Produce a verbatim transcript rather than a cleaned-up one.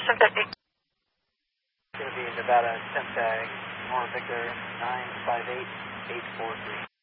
Destination fifty. It's going to be Nevada temp tag, Nora Victor nine five eight eight four three.